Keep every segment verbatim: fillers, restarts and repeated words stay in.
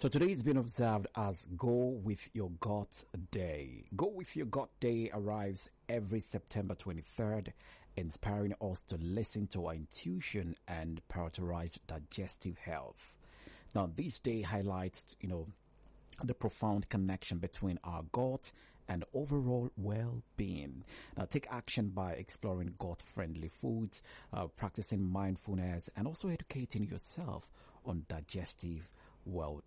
So today it's been observed as Go With Your Gut Day. Go With Your Gut Day arrives every September twenty-third, inspiring us to listen to our intuition and prioritize digestive health. Now, this day highlights, you know, the profound connection between our gut and overall well-being. Now, take action by exploring gut-friendly foods, uh, practicing mindfulness, and also educating yourself on digestive wellness.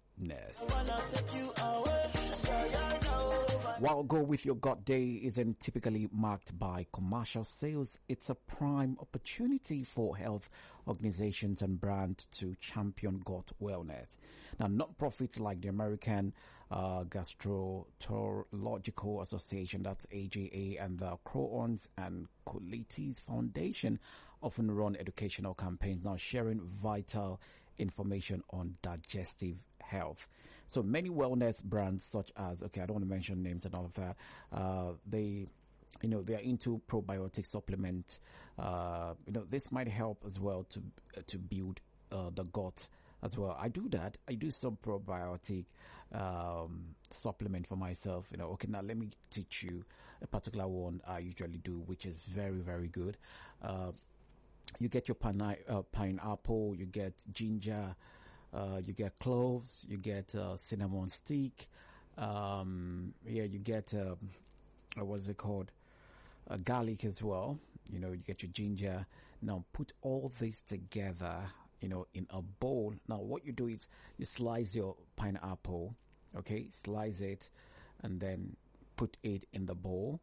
While Go With Your Gut Day isn't typically marked by commercial sales, it's a prime opportunity for health organizations and brands to champion gut wellness. Now, non-profits like the American uh, Gastroenterological Association, that's A G A, and the Crohn's and Colitis Foundation often run educational campaigns now sharing vital information on digestive health. So many wellness brands such as, okay, I don't want to mention names and all of that, uh, they, you know, they are into probiotic supplement. Uh, you know, this might help as well to, uh, to build, uh, the gut as well. I do that. I do some probiotic, um, supplement for myself. You know, okay, now let me teach you a particular one I usually do, which is very, very good. Uh, You get your pine, uh, pineapple, you get ginger, uh, you get cloves, you get uh, cinnamon stick, um, yeah, you get, uh, what's it called, uh, garlic as well. You know, you get your ginger. Now put all this together, you know, in a bowl. Now what you do is you slice your pineapple, okay, slice it, and then put it in the bowl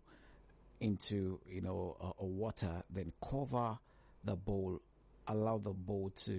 into, you know, a, a water, then cover the bowl, allow the bowl to